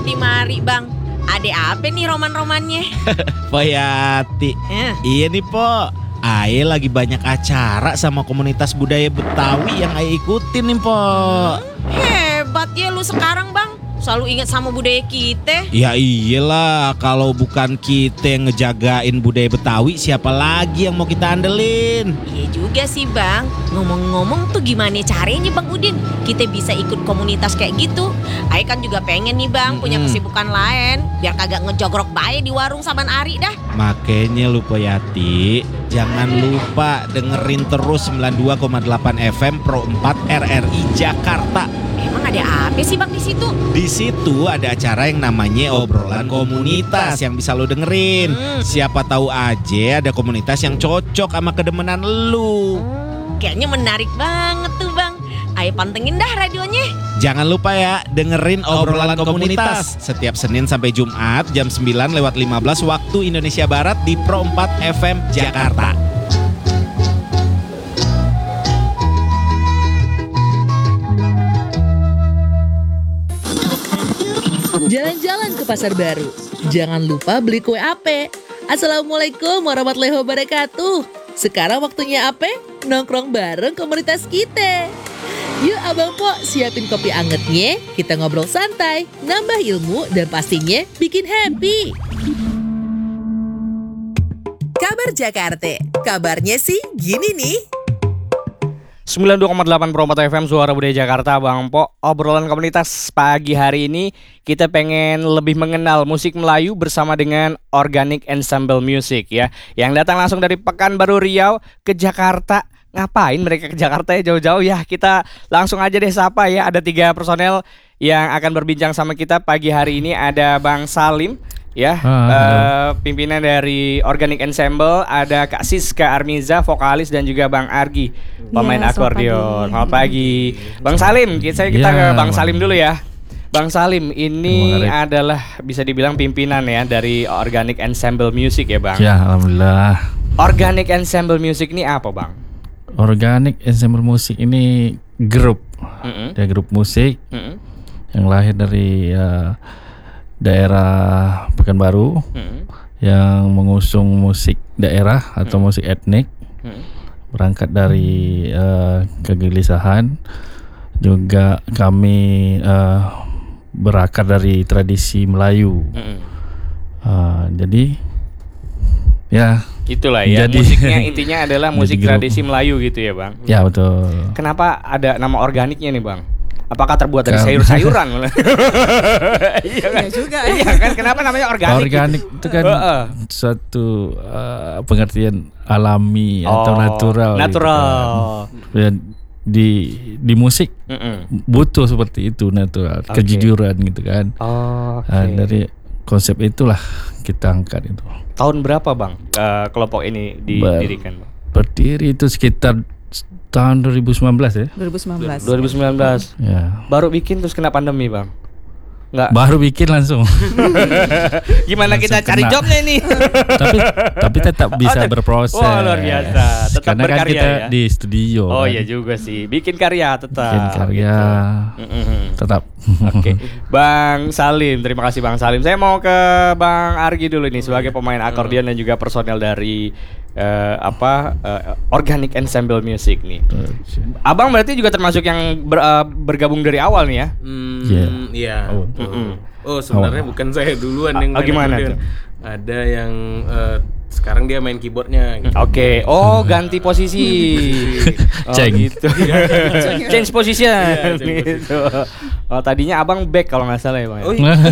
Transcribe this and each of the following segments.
di mari bang. Ada apa nih roman-romannya? Poyati. Iya nih Po, Ae lagi banyak acara sama komunitas budaya Betawi yang Ae ikutin nih Po. Hebat ya lu sekarang bang. Selalu ingat sama budaya kita. Ya iyalah, kalau bukan kita yang ngejagain budaya Betawi, siapa lagi yang mau kita andelin? Iya juga sih bang. Ngomong-ngomong tuh gimana caranya bang Udin? Kita bisa ikut komunitas kayak gitu. Ae kan juga pengen nih bang punya kesibukan lain. Biar kagak ngejogrok bae di warung saban ari dah. Makanya lu Poyati, jangan lupa dengerin terus 92,8 FM Pro 4 RRI Jakarta. Emang ada apa sih bang di situ? Di situ ada acara yang namanya obrolan komunitas yang bisa lo dengerin. Siapa tahu aja ada komunitas yang cocok sama kedemenan lu. Kayaknya menarik banget tuh bang. Ayo pantengin dah radionya. Jangan lupa ya, dengerin obrolan komunitas setiap Senin sampai Jumat jam 9:15 waktu Indonesia Barat di Pro 4 FM Jakarta. Jalan-jalan ke pasar baru. Jangan lupa beli kue ape. Assalamualaikum warahmatullahi wabarakatuh. Sekarang waktunya ape? Nongkrong bareng komunitas kita. Yuk Abang Po, siapin kopi angetnya. Kita ngobrol santai, nambah ilmu, dan pastinya bikin happy. Kabar Jakarta. Kabarnya sih gini nih. 92,8 Pro 4 FM Suara Budaya Jakarta, Bang Po. Obrolan komunitas pagi hari ini kita pengen lebih mengenal musik Melayu bersama dengan Organic Ensemble Music ya, yang datang langsung dari Pekanbaru Riau ke Jakarta. Ngapain mereka ke Jakarta ya jauh-jauh ya? Kita langsung aja deh sapa ya. Ada 3 personel yang akan berbincang sama kita pagi hari ini. Ada Bang Salim ya, pimpinan dari Organic Ensemble. Ada Kak Siska Armiza, vokalis, dan juga Bang Argi, pemain akordeon. Selamat pagi. Bang Salim, kita ke Bang Salim dulu ya. Bang Salim, ini adalah bisa dibilang pimpinan ya dari Organic Ensemble Music ya Bang? Ya, alhamdulillah. Organic Ensemble Music ini apa Bang? Organic Ensemble Music ini grup, ya grup musik yang lahir dari daerah Pekanbaru yang mengusung musik daerah atau musik etnik, berangkat dari kegelisahan. Juga kami berakar dari tradisi Melayu. Jadi ya itulah ya, jadi, musiknya intinya adalah musik tradisi Melayu gitu ya Bang? Ya betul. Kenapa ada nama organiknya nih Bang? Apakah terbuat dari sayur-sayuran? Iya kan? Iya kan? Kenapa namanya organik? Organik itu kan suatu pengertian alami atau natural. Natural. Gitu kan. Di musik butuh seperti itu, natural, kejujuran gitu kan. Dari konsep itulah kita angkat itu. Tahun berapa Bang kelompok ini didirikan Bang? Berdiri itu sekitar tahun 2019 ya. 2019. Ya. Baru bikin terus kena pandemi Bang? Enggak. Baru bikin langsung. Gimana langsung kita cari jobnya ini? tapi tetap bisa berproses. Wah, luar biasa. Tetap karena berkarya kan kita ya? di studio. Oh kan. iya juga sih. Bikin karya tetap. Bikin karya tetap. Oke. Bang Salim, terima kasih Bang Salim. Saya mau ke Bang Argi dulu nih sebagai pemain akordeon dan juga personel dari Organic Ensemble Music nih. Abang berarti juga termasuk yang bergabung dari awal nih ya? Iya. Oh sebenarnya bukan saya duluan yang main gimana akordeon. tuh? Ada yang sekarang dia main keyboardnya gitu. Oke. Oh ganti posisi. Gitu. Change position gitu. Oh tadinya abang back kalau nggak salah ya Bang.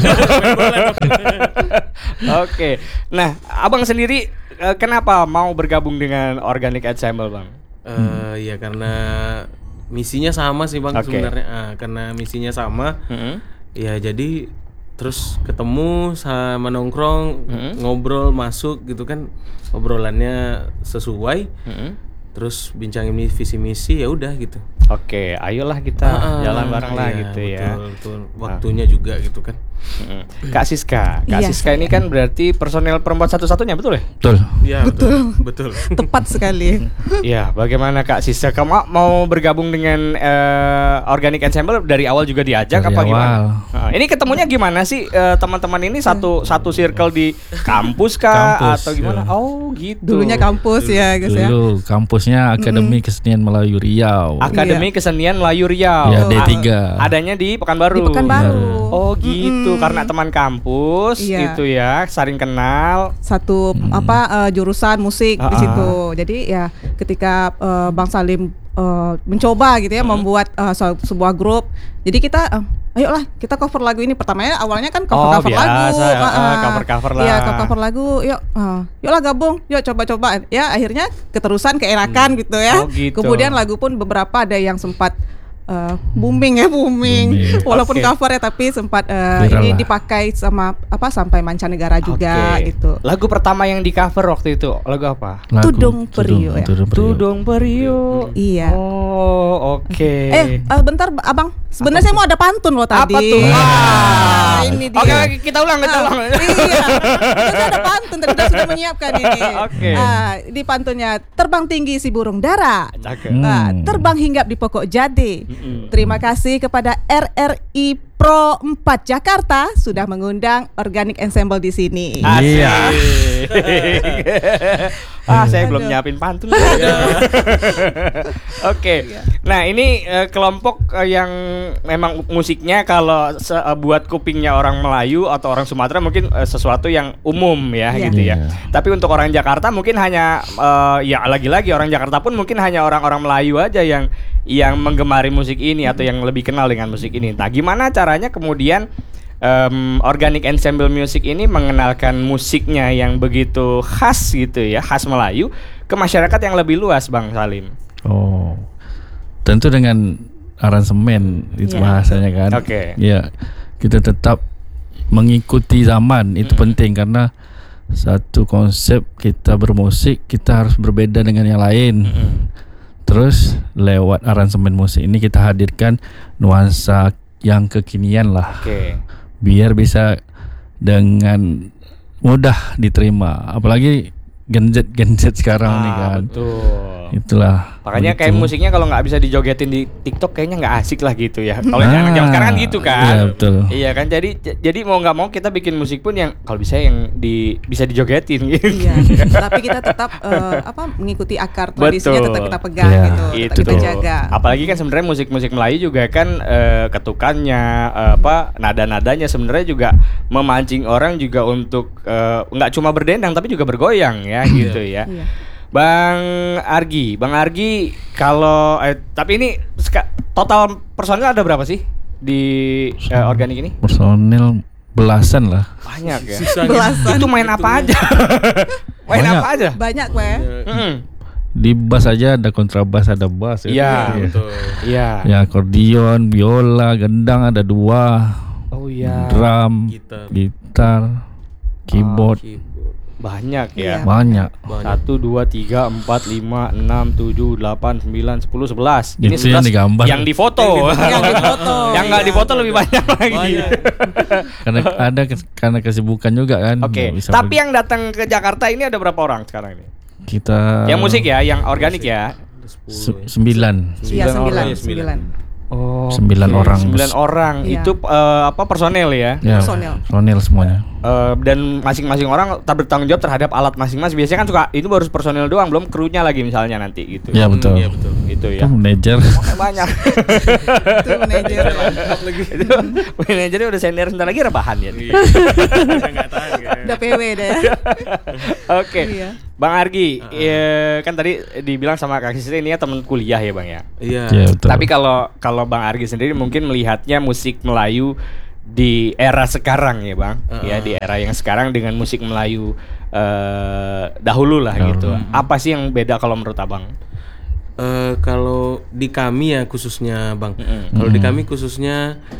Oke. Nah abang sendiri kenapa mau bergabung dengan Organic Ensemble Bang? Ya karena misinya sama sih Bang sebenarnya. Karena misinya sama. Ya jadi terus ketemu sama nongkrong, ngobrol masuk gitu kan, obrolannya sesuai. Terus bincangin visi misi, ya udah gitu. Oke, ayolah kita jalan bareng lah iya, gitu ya. Betul. Waktunya juga gitu kan. Kak Siska Iya, Siska ini kan berarti personel perempuan satu-satunya, betul ya? Betul. Iya, betul. Tepat sekali. Iya, bagaimana Kak Siska? Kamu mau bergabung dengan Organic Ensemble dari awal juga diajak Dari apa gimana? awal. Nah, ini ketemunya gimana sih teman-teman ini satu circle di kampus kah Kampus, atau gimana? ya. Oh, gitu. Dulunya kampus ya guys ya. Dulu kampusnya Akademi Kesenian Melayu Riau. Akademi Kesenian Melayu Riau. Ya, D3. Adanya di Pekanbaru. Di Pekanbaru. Oh, gitu. Karena teman kampus Iya. gitu ya, saling kenal. Satu jurusan musik di situ. Jadi ya ketika Bang Salim mencoba gitu ya membuat sebuah grup. Jadi kita ayolah kita cover lagu ini. Pertamanya awalnya kan cover lagu. Cover lah. Iya, cover lagu. Yuklah gabung. Yuk coba-coba. Ya akhirnya keterusan keenakan gitu ya. Oh, gitu. Kemudian lagu pun beberapa ada yang sempat booming. Walaupun Oke. cover ya tapi sempat Viral ini lah. dipakai sama sampai mancanegara juga Oke. gitu. Lagu pertama yang di cover waktu itu lagu apa? Lagu Tudung Periuk ya. Tudung Periuk. Iya. Oh, oke. Bentar Abang. Sebenarnya saya mau ada pantun loh tadi. Apa tuh? Ah, ini dia. Oke, kita ulang. Iya. Kita ada pantun tadi kita sudah menyiapkan ini. Oke. Di pantunnya terbang tinggi si burung dara. Cakep. Terbang hinggap di pokok jati. Terima kasih kepada RRI Pro 4 Jakarta sudah mengundang Organic Ensemble di sini. Iya. Saya belum nyiapin pantun. Oke. Nah, ini kelompok yang memang musiknya kalau buat kupingnya orang Melayu atau orang Sumatera mungkin sesuatu yang umum ya Iya. gitu ya. Iya. Tapi untuk orang Jakarta mungkin hanya ya lagi-lagi orang Jakarta pun mungkin hanya orang-orang Melayu aja yang menggemari musik ini atau yang lebih kenal dengan musik ini. Nah, gimana caranya kemudian Organic Ensemble Music ini mengenalkan musiknya yang begitu khas gitu ya, khas Melayu ke masyarakat yang lebih luas, Bang Salim? Oh, tentu dengan aransemen itu Iya. bahasanya kan. Oke. Ya, kita tetap mengikuti zaman itu penting karena satu konsep kita bermusik kita harus berbeda dengan yang lain. Terus lewat aransemen musik ini kita hadirkan nuansa yang kekinian lah. Oke. Biar bisa dengan mudah diterima. Apalagi genjet sekarang nih kan. Betul. Itulah. Makanya kayak begitu. musiknya kalau nggak bisa dijogetin di TikTok kayaknya nggak asik lah gitu ya. Kalau yang sekarang kan gitu kan. Iya, betul. Iya kan, jadi mau nggak mau kita bikin musik pun yang kalau bisa yang bisa dijogetin gitu. Iya. Tapi kita tetap mengikuti akar tradisinya Betul. tetap kita pegang Iya. gitu. Tetap Itu kita tuh. jaga. Apalagi kan sebenarnya musik-musik Melayu juga kan ketukannya nada-nadanya sebenarnya juga memancing orang juga untuk nggak cuma berdendang tapi juga bergoyang ya gitu ya. Iya. Bang Argi kalau tapi ini total personil ada berapa sih di Organik ini? Personil belasan lah. Banyak ya. Belasan. Itu main apa aja? Main Banyak. apa aja? Banyak gue. Di bass aja ada kontrabas, ada bass. Iya, Betul. Iya. Ya akordion, biola, gendang ada 2, Oh iya. drum, gitar, keyboard, Banyak ya. Iya. banyak. 1, 2, 3, 4, 5, 6, 7, 8, 9, 10, 11. Itu yang 11 digambar. yang difoto. Yang difoto. Yang nggak Iya, difoto lebih banyak lagi. Karena kesibukan juga kan. Oke. nggak bisa Tapi pergi. yang datang ke Jakarta ini ada berapa orang sekarang ini? kita Yang musik ya, yang organik ya. 9 Iya, 9. Oh, 9 oke. orang. 9 orang. Iya. Itu personel ya. ya, personil semuanya. Dan masing-masing orang bertanggung jawab terhadap alat masing-masing. Biasanya kan suka itu baru personel doang, belum krunya lagi misalnya nanti gitu. Ya betul. Iya betul. Gitu ya. Kan manajer. Banyak. Itu manajer. Itu manajernya udah senior, sebentar lagi rebahan ya. Nggak tahan kan. Udah PW deh. Oke. Iya. Bang Argi, kan tadi dibilang sama Kak Sisri ini ya teman kuliah ya Bang ya. Iya. Ya betul. Tapi kalau Bang Argi sendiri mungkin melihatnya musik Melayu di era sekarang ya Bang, ya di era yang sekarang dengan musik Melayu dahulu lah gitu. Apa sih yang beda kalau menurut Abang? Kalau di kami ya khususnya Bang. Kalau di kami khususnya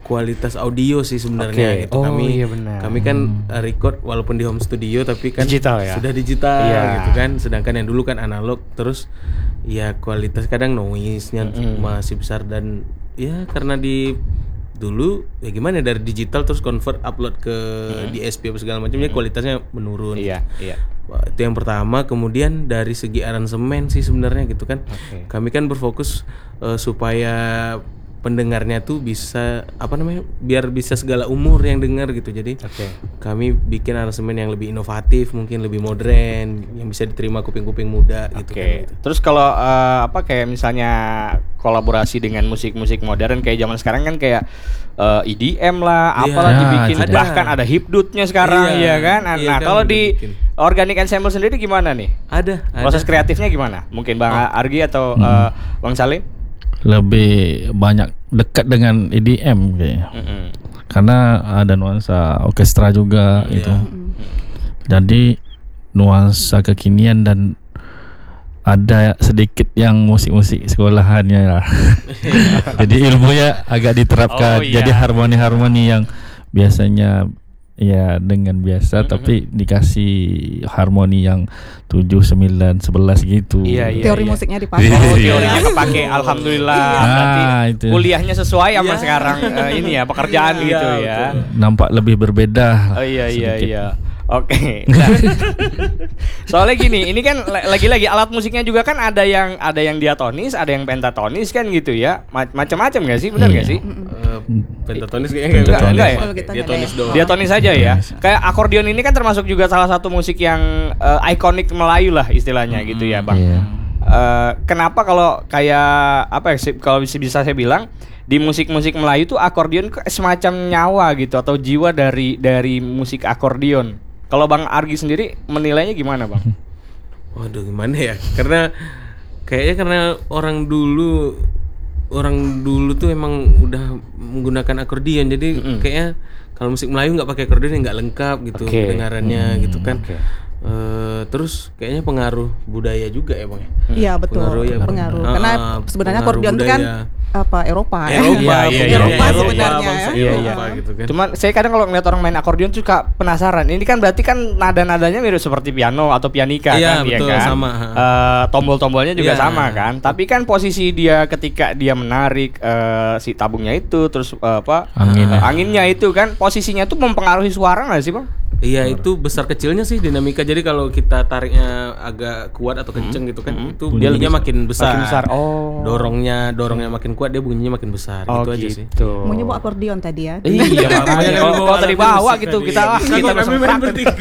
kualitas audio sih sebenarnya gitu. Oh, Kami iya benar. kami kan record walaupun di home studio tapi kan Digital ya? sudah digital Iya. gitu kan. Sedangkan yang dulu kan analog, terus ya kualitas kadang noise-nya masih besar, dan ya karena di dulu ya gimana dari digital terus convert upload ke DSP apa segala macamnya, kualitasnya menurun. Iya, iya. Wah, itu yang pertama. Kemudian dari segi aransemen sih sebenarnya gitu kan. Kami kan berfokus supaya pendengarnya tuh bisa biar bisa segala umur yang dengar gitu. Jadi kami bikin aransemen yang lebih inovatif, mungkin lebih modern, yang bisa diterima kuping-kuping muda gitu kan. Gitu. Terus kalau kayak misalnya kolaborasi dengan musik-musik modern kayak zaman sekarang kan kayak EDM lah, apalah Iya, dibikin, ada. bahkan ada hipdutnya sekarang, Iya, ya kan? iya Nah, kan, kalau udah di bikin. Organic Ensemble sendiri gimana nih? Ada. Proses kreatifnya gimana? Mungkin Bang Argi atau Bang Salim? Lebih banyak dekat dengan EDM kayaknya. Karena ada nuansa orkestra juga itu. Jadi nuansa kekinian dan ada sedikit yang musik-musik sekolahannya lah. Jadi ilmunya agak diterapkan. Oh, iya. Jadi harmoni-harmoni yang biasanya ya dengan biasa tapi dikasih harmoni yang 7, 9, 11 gitu. Iya, iya. Teori musiknya dipakai. Oh, teorinya kepake, alhamdulillah. Berarti itu. kuliahnya sesuai sama Iya. sekarang ini ya pekerjaan Iya, gitu ya. Nampak lebih berbeda. Oh iya iya sedikit. iya. Oke. Nah, soalnya gini, ini kan lagi-lagi alat musiknya juga kan ada yang diatonis, ada yang pentatonis kan gitu ya. Macam-macam nggak sih? Benar nggak sih? Pentatonis kayaknya Enggak ya? Kalau kita Diatonis nggak doang. Diatonis aja ya. Kayak akordeon ini kan termasuk juga salah satu musik yang ikonik Melayu lah istilahnya gitu ya, Bang. Iya. Kenapa kalau kayak kalau bisa saya bilang di musik-musik Melayu tuh akordeon semacam nyawa gitu atau jiwa dari musik akordeon. Kalau Bang Argi sendiri menilainya gimana, Bang? Waduh, gimana ya? Karena orang dulu tuh emang udah menggunakan akordeon. Jadi kayaknya kalau musik Melayu nggak pakai akordeon nggak lengkap gitu kedengarannya gitu kan. Terus kayaknya pengaruh budaya juga ya, Bang. Iya betul, pengaruh. Karena sebenarnya pengaruh akordeon itu kan budaya. Eropa ya. Eropa sebenarnya bangsa ya. Eropa gitu kan. Cuman saya kadang kalau ngeliat orang main akordeon suka penasaran. Ini kan berarti kan nada-nadanya mirip seperti piano atau pianika Iya, kan, iya betul, kan? sama. Tombol-tombolnya juga Iya. sama kan. Tapi kan posisi dia ketika dia menarik si tabungnya itu, terus anginnya itu kan posisinya tuh mempengaruhi suara nggak sih, Bang? Iya, itu besar kecilnya sih dinamika. Jadi kalau kita tariknya agak kuat atau kenceng gitu kan, itu Dia bunyinya makin besar. Makin besar. Oh. Dorongnya makin kuat, dia bunyinya makin besar. Itu aja sih. Mau nyebut akordeon tadi ya. Iya, makanya kalau dari bawah gitu kita kami main bertiga.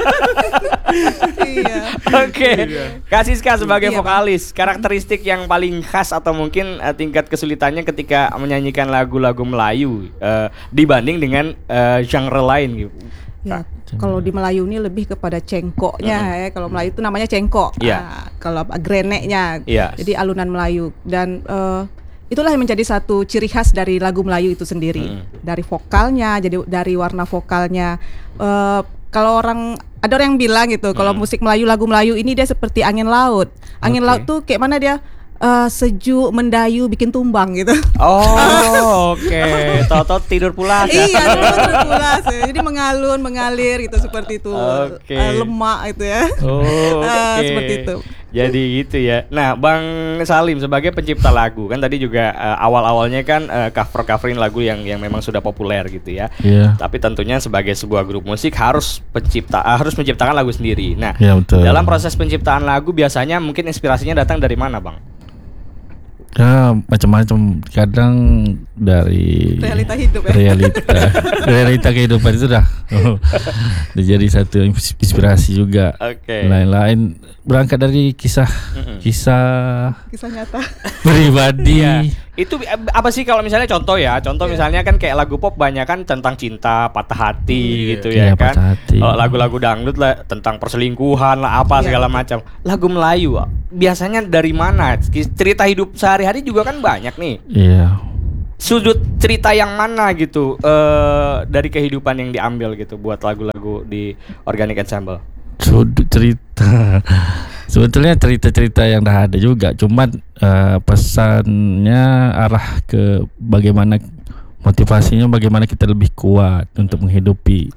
Iya. Oke, Kak Siska sebagai Iya, Bang. vokalis, karakteristik yang paling khas atau mungkin tingkat kesulitannya ketika menyanyikan lagu-lagu Melayu dibanding dengan genre lain gitu. Ya, kalau di Melayu ini lebih kepada cengkoknya ya. Kalau Melayu itu namanya cengkok. Iya. Kalau greneknya. Iya. Jadi alunan Melayu dan itulah yang menjadi satu ciri khas dari lagu Melayu itu sendiri. Dari vokalnya, jadi dari warna vokalnya. Kalau ada orang yang bilang gitu, kalau musik Melayu, lagu Melayu ini dia seperti angin laut. Angin laut tuh kayak mana dia? Sejuk, mendayu, bikin tumbang gitu. Oh, oke. Toto tidur pulas ya. Iya, betul pulas. Jadi mengalir gitu seperti itu. Oke. Lemak itu ya. Oh, oke. Seperti itu. Jadi gitu ya. Nah, Bang Salim sebagai pencipta lagu kan tadi juga awal-awalnya kan coverin lagu yang memang sudah populer gitu ya. Iya. Tapi tentunya sebagai sebuah grup musik harus menciptakan lagu sendiri. Nah, Iya, betul. dalam proses penciptaan lagu biasanya mungkin inspirasinya datang dari mana, Bang? Ya macam-macam, kadang dari Realita hidup ya. realita kehidupan itu dah jadi satu inspirasi juga. Oke. Lain-lain berangkat dari kisah Kisah nyata. pribadi. Iya. Itu apa sih kalau misalnya contoh misalnya kan kayak lagu pop banyak kan tentang cinta, patah hati gitu ya Iya, kan. patah hati. Lagu-lagu dangdut lah tentang perselingkuhan lah apa segala macam. Lagu Melayu biasanya dari mana? Cerita hidup sehari-hari juga kan banyak nih. Iya. Sudut cerita yang mana gitu dari kehidupan yang diambil gitu buat lagu-lagu di Organic Ensemble. Sudut cerita. Sebetulnya cerita-cerita yang dah ada juga, cuman pesannya arah ke bagaimana motivasinya bagaimana kita lebih kuat untuk menghidupi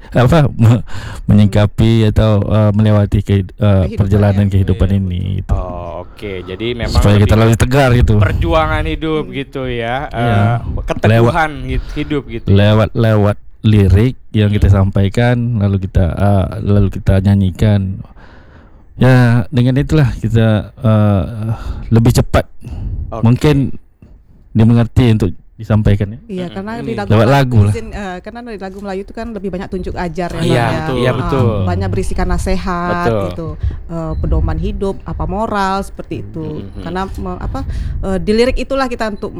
menyingkapi atau melewati perjalanan kehidupan ini gitu. Oh, oke. Jadi memang Supaya kita lebih tegar gitu. perjuangan hidup gitu ya. Iya. Keteguhan hidup gitu. Lewat lirik yang kita sampaikan lalu kita nyanyikan. Ya, dengan itulah kita lebih cepat. Oke. Mungkin dimengerti untuk disampaikan ya. Iya, karena di lagu Lewat lagu lah. karena di lagu Melayu itu kan lebih banyak tunjuk ajar ya. Iya, Bang, ya. betul. Iya, betul. Banyak berisikan nasihat Betul. gitu. Pedoman hidup, moral seperti itu. Karena di lirik itulah kita untuk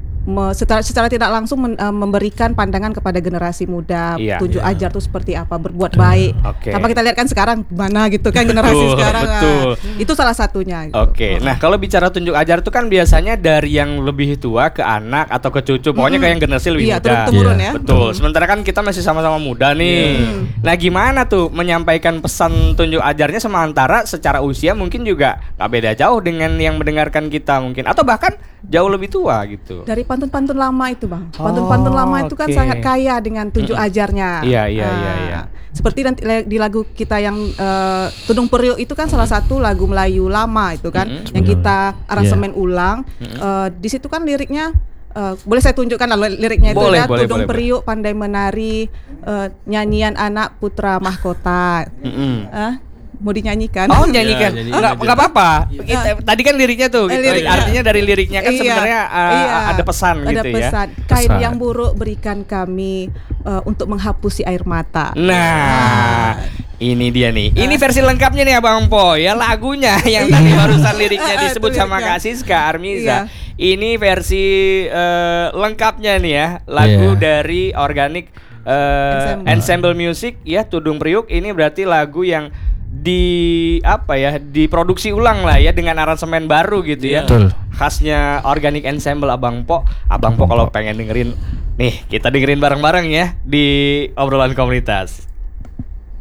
secara tidak langsung memberikan pandangan kepada generasi muda, Iya. tunjuk ajar tuh seperti apa, berbuat baik. Oke. Tanpa kita lihat kan sekarang mana gitu kan generasi Betul, sekarang. betul. Itu salah satunya. Gitu. Oke, nah kalau bicara tunjuk ajar itu kan biasanya dari yang lebih tua ke anak atau ke cucu, pokoknya kayak yang generasi lebih Iya, muda. turun-temurun Iya. ya. Betul. Sementara kan kita masih sama-sama muda nih. Nah, gimana tuh menyampaikan pesan tunjuk ajarnya sementara secara usia mungkin juga nggak beda jauh dengan yang mendengarkan kita mungkin, atau bahkan jauh lebih tua gitu. Dari pantun-pantun lama itu, Bang. Pantun-pantun lama itu kan oke. sangat kaya dengan tunjuk ajarnya. Iya, iya. Seperti nanti di lagu kita yang Tudung Periuk itu kan salah satu lagu Melayu lama itu kan, yang kita aransemen ulang. Di situ kan liriknya boleh saya tunjukkan liriknya itu Boleh, ya. boleh, Tudung boleh. Periuk pandai menari, nyanyian anak putra mahkota. Mau dinyanyikan? Oh, nyanyikan. Iya, nyanyi Enggak aja. apa-apa. Tadi kan liriknya tuh gitu. Liriknya. Artinya dari liriknya kan Iya, sebenarnya iya. ada pesan Ada gitu ya. pesan. Kain Pesan. yang buruk berikan kami untuk menghapusi air mata. Nah, ini dia nih. Ini versi lengkapnya nih Abang Po ya, lagunya yang tadi barusan liriknya disebut Itu sama liriknya. Kak Siska Armiza. Iya. Ini versi lengkapnya nih ya, lagu Iya. dari Organic Ensemble Music ya, Tudung Periuk. Ini berarti lagu yang diproduksi ulang lah ya dengan aransemen baru gitu ya. Betul. Khasnya Organic Ensemble Abang Po. Abang Po kalau pengen dengerin nih, kita dengerin bareng-bareng ya di obrolan komunitas.